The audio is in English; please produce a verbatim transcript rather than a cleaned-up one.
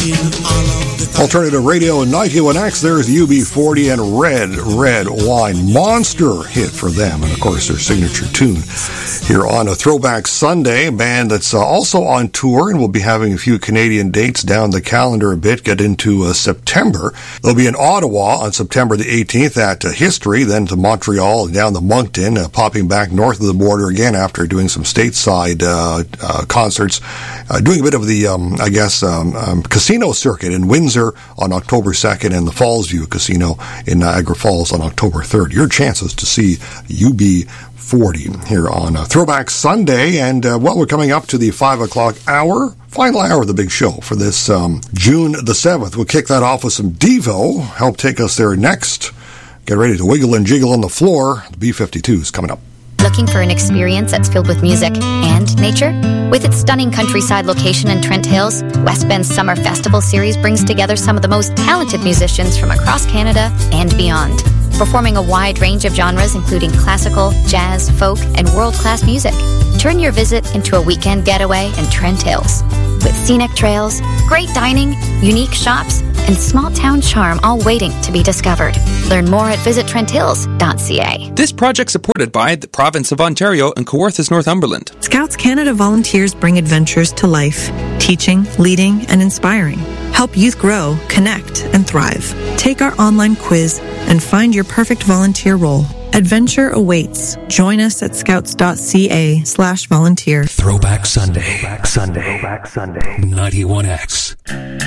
Alternative Radio and ninety-one X, there's U B forty and Red, Red Wine. Monster hit for them, and of course their signature tune here on a Throwback Sunday. A band that's uh, also on tour, and we'll be having a few Canadian dates down the calendar a bit, get into uh, September. They'll be in Ottawa on September the eighteenth at uh, History, then to Montreal and down to Moncton, uh, popping back north of the border again after doing some stateside uh, uh, concerts, uh, doing a bit of the, um, I guess, um, um, casino circuit in Windsor on October second and the Fallsview Casino in Niagara Falls on October third. Your chances to see U B forty here on uh, Throwback Sunday. And, uh, well, we're coming up to the five o'clock hour, final hour of the big show for this um, June the seventh. We'll kick that off with some Devo, help take us there next. Get ready to wiggle and jiggle on the floor. The B fifty-two is coming up. Looking for an experience that's filled with music and nature? With its stunning countryside location in Trent Hills, West Bend's Summer Festival Series brings together some of the most talented musicians from across Canada and beyond, performing a wide range of genres including classical, jazz, folk, and world-class music. Turn your visit into a weekend getaway in Trent Hills. With scenic trails, great dining, unique shops, and small-town charm all waiting to be discovered. Learn more at visit trent hills dot c a. This project supported by the Province of Ontario and Kawarthas, Northumberland. Scouts Canada volunteers bring adventures to life, teaching, leading, and inspiring. Help youth grow, connect, and thrive. Take our online quiz and find your perfect volunteer role. Adventure awaits. Join us at scouts.ca slash volunteer. Throwback Sunday. Throwback Sunday. Throwback Sunday. ninety-one X.